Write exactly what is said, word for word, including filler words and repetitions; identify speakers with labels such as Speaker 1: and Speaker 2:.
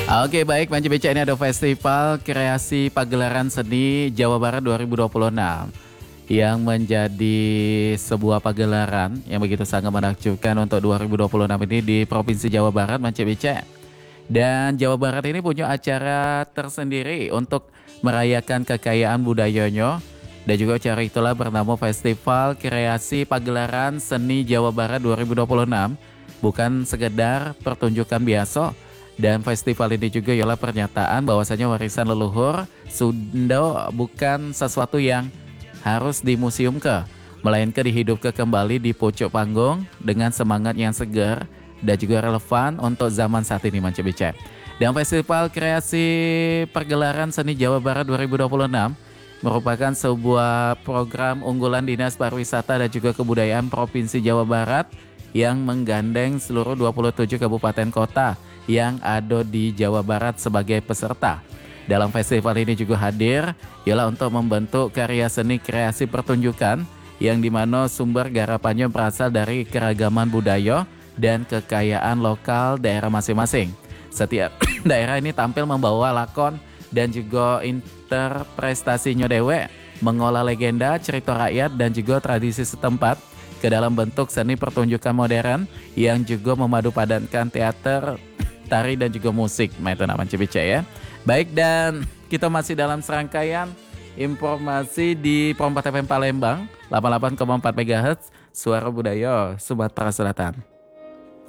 Speaker 1: Oke baik, Manci Beca, ini ada Festival Kreasi Pagelaran Seni Jawa Barat dua ribu dua puluh enam yang menjadi sebuah pagelaran yang begitu sangat menakjubkan untuk dua ribu dua puluh enam ini di Provinsi Jawa Barat, Manci Beca. Dan Jawa Barat ini punya acara tersendiri untuk merayakan kekayaan budayanya. Dan juga acara itulah bernama Festival Kreasi Pagelaran Seni Jawa Barat dua ribu dua puluh enam. Bukan sekedar pertunjukan biasa. Dan festival ini juga ialah pernyataan bahwasanya warisan leluhur Sunda bukan sesuatu yang harus dimuseumkan, melainkan dihidupkan kembali di pucuk panggung dengan semangat yang segar dan juga relevan untuk zaman saat ini, Manci Beca. Dan Festival Kreasi Pergelaran Seni Jawa Barat dua ribu dua puluh enam merupakan sebuah program unggulan Dinas Pariwisata dan juga Kebudayaan Provinsi Jawa Barat yang menggandeng seluruh dua puluh tujuh kabupaten kota yang ada di Jawa Barat sebagai peserta. Dalam festival ini juga hadir ialah untuk membentuk karya seni kreasi pertunjukan yang dimana sumber garapannya berasal dari keragaman budaya dan kekayaan lokal daerah masing-masing. Setiap daerah ini tampil membawa lakon dan juga interpretasinya dewe, mengolah legenda, cerita rakyat dan juga tradisi setempat ke dalam bentuk seni pertunjukan modern yang juga memadupadankan teater, tari dan juga musik. Nah, itu namanya Cibica ya. Baik, dan kita masih dalam serangkaian informasi di Pro empat F M Palembang delapan puluh delapan koma empat megahertz Suara Budaya Sumatera Selatan.